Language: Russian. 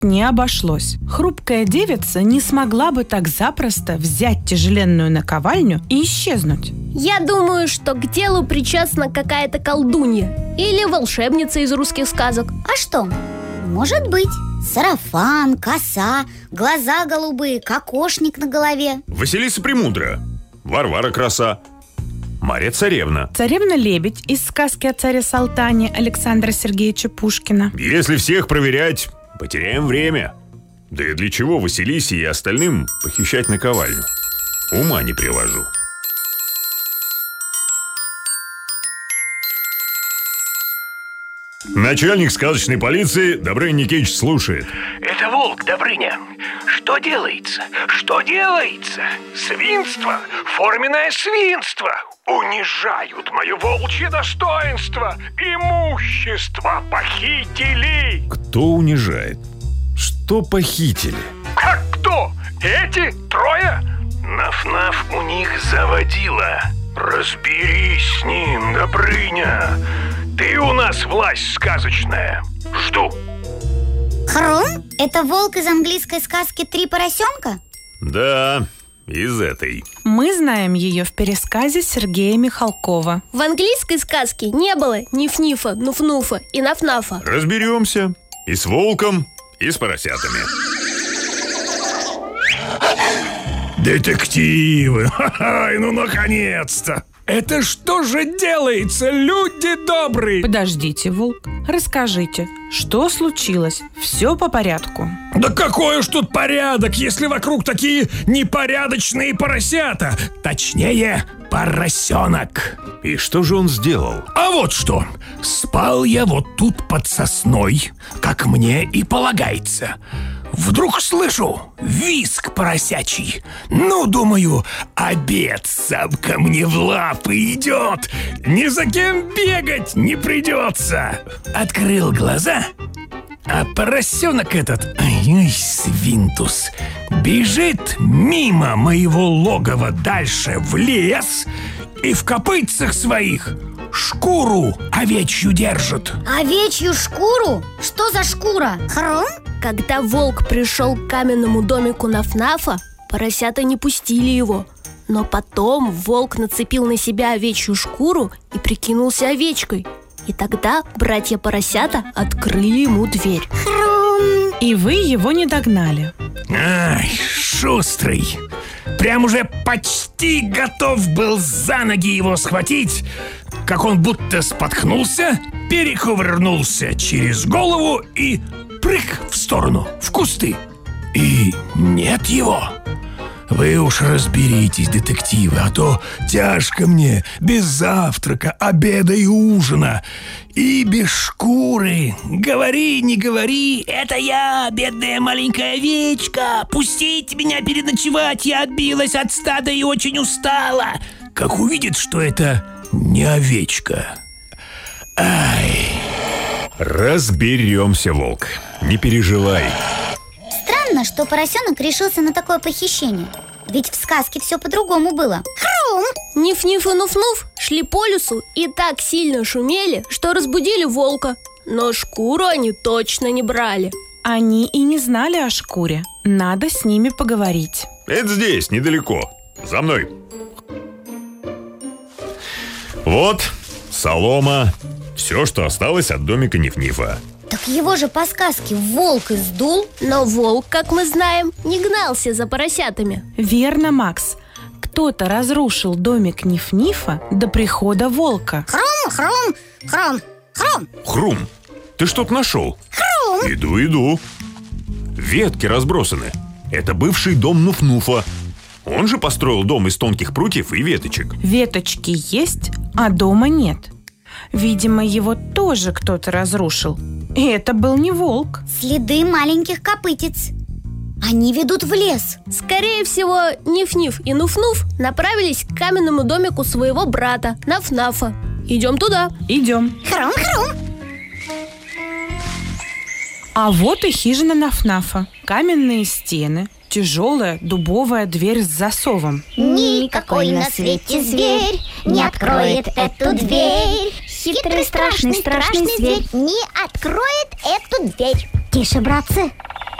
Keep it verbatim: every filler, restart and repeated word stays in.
не обошлось. Хрупкая девица не смогла бы так запросто взять тяжеленную наковальню и исчезнуть. Я думаю, что к делу причастна какая-то колдунья или волшебница из русских сказок. А что? Может быть. Сарафан, коса, глаза голубые, кокошник на голове. Василиса Премудрая, Варвара Краса, Марья Царевна. Царевна-лебедь из сказки о царе Салтане Александра Сергеевича Пушкина. Если всех проверять, потеряем время. Да и для чего Василисе и остальным похищать наковальню? Ума не приложу. Начальник сказочной полиции Добрыня Никитич слушает. Это Волк, Добрыня. Что делается? Что делается? Свинство, форменное свинство. Унижают мое волчье достоинство. Имущество похитили. Кто унижает? Что похитили? Как кто? Эти трое? Наф-наф у них заводила. Разберись с ним, Добрыня. Ты у нас власть сказочная. Жду. Хрум? Это волк из английской сказки «Три поросенка»? Да, из этой. Мы знаем ее в пересказе Сергея Михалкова. В английской сказке не было Ниф-Нифа, Нуф-Нуфа и Наф-Нафа. Разберемся. И с волком, и с поросятами. Детективы! Ха-ха, ну наконец-то! Это что же делается, люди добрые? Подождите, волк, расскажите, что случилось? Все по порядку. Да какой уж тут порядок, если вокруг такие непорядочные поросята. Точнее, поросенок. И что же он сделал? А вот что. Спал я вот тут под сосной, как мне и полагается. Вдруг слышу визг поросячий. Ну, думаю, обед сам ко мне в лапы идет. Ни за кем бегать не придется. Открыл глаза, а поросенок этот, ай, свинтус, бежит мимо моего логова дальше в лес и в копытцах своих шкуру овечью держит. Овечью шкуру? Что за шкура? Хрум? Когда волк пришел к каменному домику Наф-Нафа, поросята не пустили его. Но потом волк нацепил на себя овечью шкуру и прикинулся овечкой. И тогда братья-поросята открыли ему дверь. Хрум! И вы его не догнали. Ай, шустрый. Прям уже почти готов был за ноги его схватить, как он будто споткнулся, перекувырнулся через голову и прыг в сторону, в кусты. И нет его. Вы уж разберитесь, детективы, а то тяжко мне без завтрака, обеда и ужина. И без шкуры. Говори, не говори, это я, бедная маленькая овечка. Пустите меня переночевать, я отбилась от стада и очень устала. Как увидит, что это не овечка. Ай. Разберемся, волк. Не переживай. Странно, что поросенок решился на такое похищение. Ведь в сказке все по-другому было. Хрум! Ниф-Ниф и Нуф-Нуф шли по лесу и так сильно шумели, что разбудили волка. Но шкуру они точно не брали. Они и не знали о шкуре. Надо с ними поговорить. Это здесь, недалеко. За мной. Вот, солома. Все, что осталось от домика Ниф-Нифа. Так его же по сказке волк и сдул. Но волк, как мы знаем, не гнался за поросятами. Верно, Макс. Кто-то разрушил домик Ниф-Нифа до прихода волка. Хрум, хрум, хрум, хрум. Хрум, ты что-то нашел? Хрум. Иду, иду. Ветки разбросаны. Это бывший дом Нуф-Нуфа. Он же построил дом из тонких прутьев и веточек. Веточки есть, а дома нет. Видимо, его тоже кто-то разрушил. И это был не волк. Следы маленьких копытец. Они ведут в лес. Скорее всего, Ниф-Ниф и Нуф-Нуф направились к каменному домику своего брата Наф-Нафа. Идем туда. Идем. Хрум-хрум. А вот и хижина Наф-Нафа. Каменные стены, тяжелая дубовая дверь с засовом. Никакой на свете зверь не откроет эту дверь. Хитрый, страшный, страшный зверь не откроет эту дверь. Тише, братцы,